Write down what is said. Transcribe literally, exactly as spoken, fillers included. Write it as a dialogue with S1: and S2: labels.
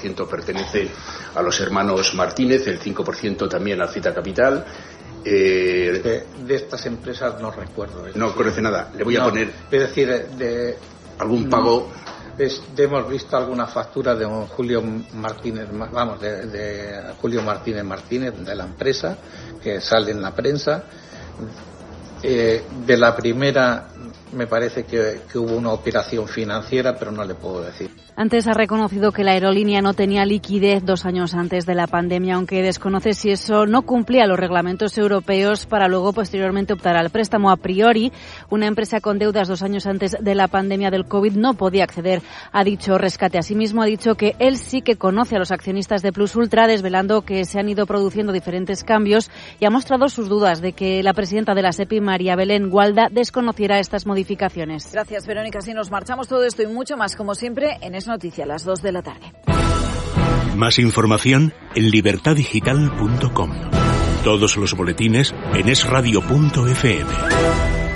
S1: ciento pertenece a los hermanos Martínez, el cinco por ciento también al Cita Capital.
S2: Eh, de, de estas empresas no recuerdo.
S1: No conoce nada. Le voy a
S2: no,
S1: poner...
S2: Es decir, de...
S1: algún pago...
S2: Es, de, hemos visto alguna factura de un Julio Martínez, vamos, de, de Julio Martínez Martínez, de la empresa, que sale en la prensa. Eh, de la primera me parece que, que hubo una operación financiera, pero no le puedo decir.
S3: Antes ha reconocido que la aerolínea no tenía liquidez dos años antes de la pandemia, aunque desconoce si eso no cumplía los reglamentos europeos para luego posteriormente optar al préstamo. A priori, una empresa con deudas dos años antes de la pandemia del COVID no podía acceder a dicho rescate. Asimismo, ha dicho que él sí que conoce a los accionistas de Plus Ultra, desvelando que se han ido produciendo diferentes cambios, y ha mostrado sus dudas de que la presidenta de la SEPI, María Belén Gualda, desconociera estas modificaciones.
S4: Gracias, Verónica. Así nos marchamos. Todo esto y mucho más, como siempre, en Es Noticia a las dos de la tarde.
S5: Más información en libertad digital punto com. Todos los boletines en es radio punto efe eme.